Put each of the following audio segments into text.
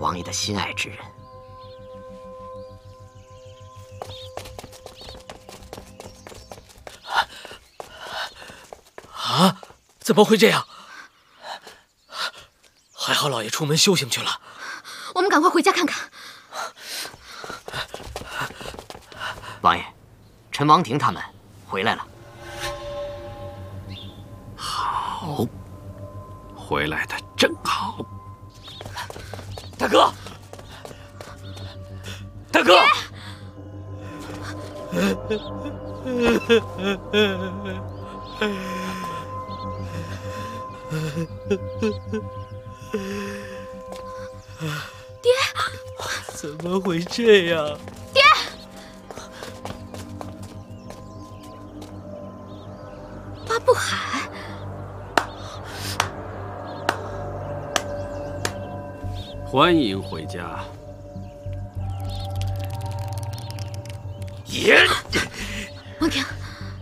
王爷的心爱之人。 啊！怎么会这样？还好老爷出门修行去了。 我们赶快回家看看。 王爷，陈王庭他们回来了。 好，回来的正好。 大哥，大哥！ 爹， 怎么会这样？ 爹，八不海， 欢迎回家。 爷， 王庭，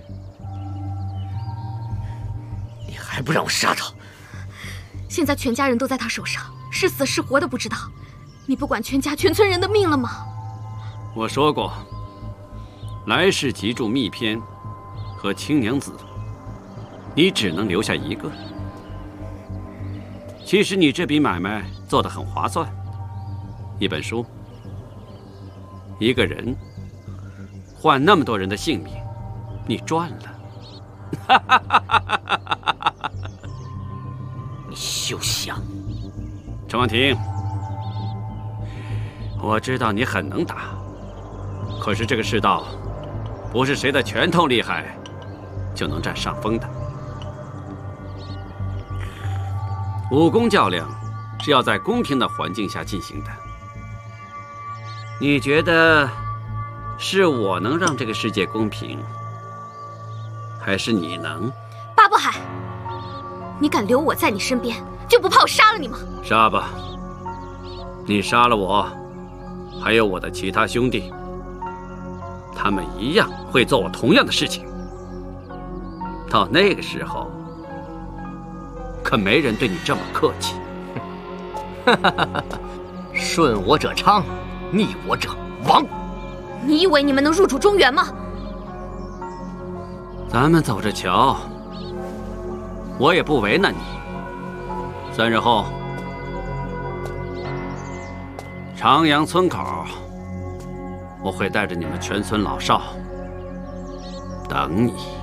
你还不让我杀他？ 现在全家人都在他手上，是死是活的不知道。你不管全家全村人的命了吗？ 我说过，来世脊柱密篇和青娘子，你只能留下一个。其实你这笔买卖做得很划算，一本书，一个人，换那么多人的性命，你赚了。 你休想！ 陈婉婷，我知道你很能打，可是这个世道，不是谁的拳头厉害就能占上风的。武功较量是要在公平的环境下进行的。你觉得是我能让这个世界公平，还是你能？ 八不海，你敢留我在你身边，就不怕我杀了你吗？ 杀吧！你杀了我，还有我的其他兄弟，他们一样会做我同样的事情。到那个时候，可没人对你这么客气。 顺我者昌，逆我者亡。 你以为你们能入主中原吗？ 咱们走着瞧，我也不为难你。3日后，长阳村口，我会带着你们全村老少等你。